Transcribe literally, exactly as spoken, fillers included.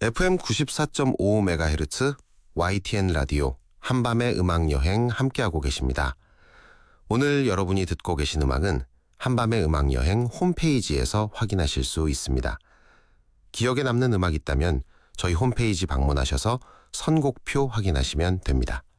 에프엠 구십사 점 오 메가헤르츠 와이티엔 라디오 한밤의 음악여행 함께하고 계십니다. 오늘 여러분이 듣고 계신 음악은 한밤의 음악여행 홈페이지에서 확인하실 수 있습니다. 기억에 남는 음악 있다면 저희 홈페이지 방문하셔서 선곡표 확인하시면 됩니다.